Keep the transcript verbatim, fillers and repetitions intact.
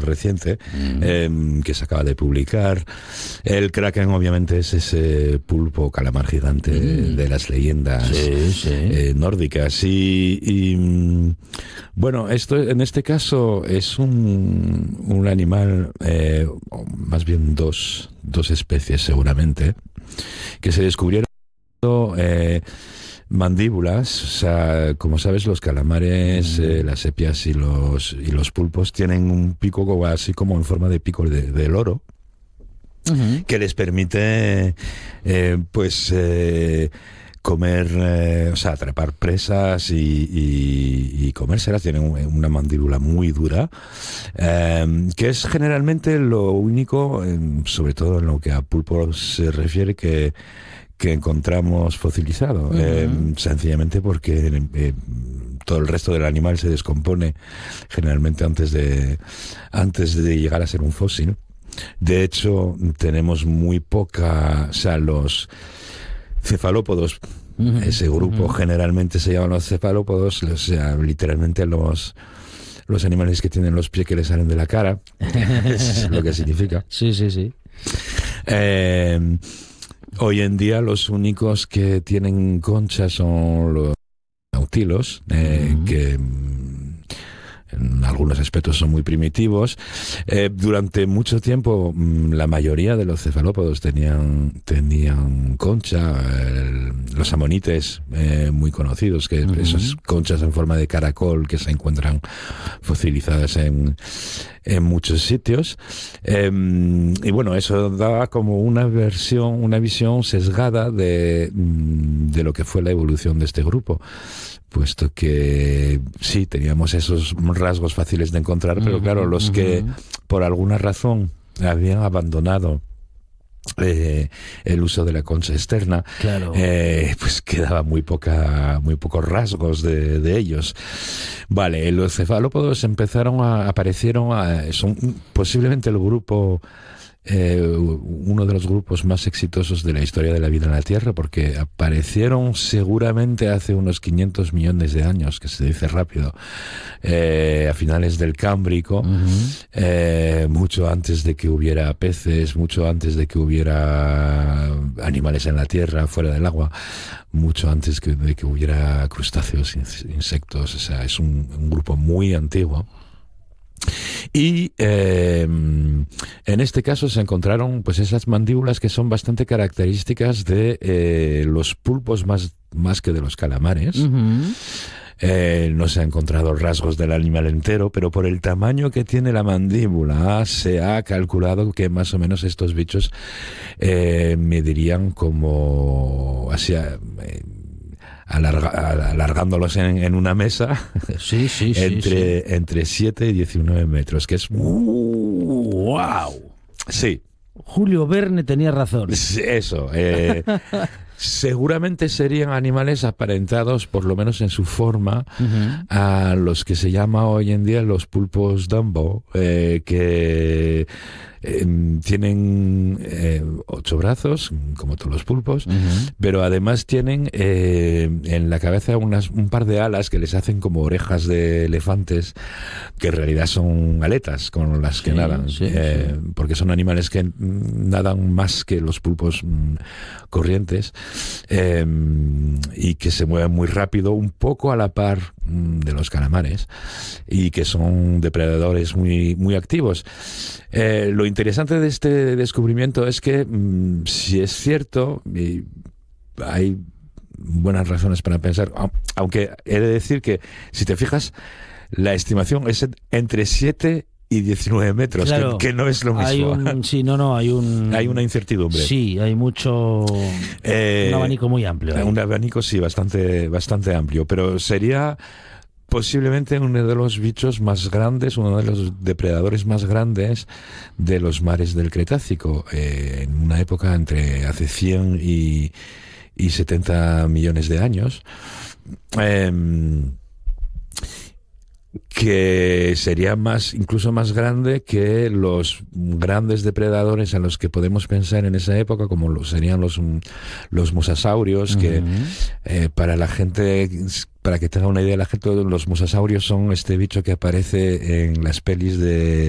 reciente, Mm. eh, que se acaba de publicar. El kraken, obviamente, es ese pulpo calamar gigante Mm. de las leyendas Sí, sí. eh, nórdicas. Y, y, mm, bueno, esto en este caso es un, un animal, eh, o más bien dos, dos especies seguramente, que se descubrieron eh, mandíbulas. O sea, como sabes, los calamares, eh, las sepias y los, y los pulpos tienen un pico como- así como en forma de pico de, de loro, Ujú. que les permite eh, pues eh, comer, eh, o sea, atrapar presas y, y, y comérselas. Tienen un- una mandíbula muy dura, eh, que es generalmente lo único, eh, sobre todo en lo que a pulpos se refiere, que que encontramos fosilizado, Ujú. eh, sencillamente porque eh, todo el resto del animal se descompone generalmente antes de antes de llegar a ser un fósil. De hecho, tenemos muy poca, o sea, los cefalópodos, Ujú. ese grupo Ujú. generalmente se llaman los cefalópodos, o sea, literalmente los los animales que tienen los pies que les salen de la cara, es lo que significa. Sí, sí, sí. Eh, Hoy en día los únicos que tienen conchas son los nautilos, eh, Ujú. que mm, en algunos aspectos son muy primitivos. Eh, durante mucho tiempo mm, la mayoría de los cefalópodos tenían, tenían concha, el- los amonites eh, muy conocidos, que Ujú. esas conchas en forma de caracol que se encuentran fosilizadas en, en muchos sitios. Eh, y bueno, eso daba como una versión, una visión sesgada de, mm, de lo que fue la evolución de este grupo, puesto que sí, teníamos esos rasgos fáciles de encontrar, pero claro, Ujú, los que ujú. por alguna razón habían abandonado eh, el uso de la concha externa, Claro. eh, pues quedaba muy poca, muy pocos rasgos de, de ellos. Vale, los cefalópodos empezaron a aparecieron, a, son posiblemente el grupo, eh, uno de los grupos más exitosos de la historia de la vida en la Tierra, porque aparecieron seguramente hace unos quinientos millones de años, que se dice rápido, eh, a finales del Cámbrico, Ujú. eh, mucho antes de que hubiera peces, mucho antes de que hubiera animales en la tierra, fuera del agua, mucho antes que, de que hubiera crustáceos, in- insectos. O sea, es un, un grupo muy antiguo. Y eh, en este caso se encontraron pues esas mandíbulas que son bastante características de eh, los pulpos más, más que de los calamares. Ujú. Eh, no se han encontrado rasgos del animal entero, pero por el tamaño que tiene la mandíbula se ha calculado que más o menos estos bichos eh, medirían como así, eh, alarga- alargándolos en, en una mesa Sí, sí, sí, sí. entre, entre siete y diecinueve metros, que es... ¡Uh! ¡Wow! Sí, Julio Verne tenía razón. sí, eso. eh, seguramente serían animales aparentados, por lo menos en su forma, Ujú. a los que se llama hoy en día los pulpos Dumbo, eh, que eh, tienen eh, ocho brazos, como todos los pulpos, Ujú. pero además tienen eh, en la cabeza unas, un par de alas que les hacen como orejas de elefantes, que en realidad son aletas con las que Sí, nadan, sí, eh, sí. porque son animales que mm, nadan más que los pulpos mm, corrientes, eh, y que se mueven muy rápido, un poco a la par mm, de los calamares, y que son depredadores muy, muy activos. Eh, lo interesante de este descubrimiento es que, mm, si es cierto, y hay buenas razones para pensar, au- aunque he de decir que, si te fijas, la estimación es en- entre siete y diecinueve metros, Claro, que, que no es lo mismo. hay un, sí, no, no, hay un, Hay una incertidumbre. sí, hay mucho, Eh, un abanico muy amplio ahí. Un abanico, sí, bastante, bastante amplio, pero sería posiblemente uno de los bichos más grandes, uno de los depredadores más grandes de los mares del Cretácico, eh, en una época entre hace cien y, y setenta millones de años. Eh, que sería más, incluso más grande que los grandes depredadores a los que podemos pensar en esa época, como lo serían los, los mosasaurios, Ujú. que eh, para la gente, para que tenga una idea la gente, los mosasaurios son este bicho que aparece en las pelis de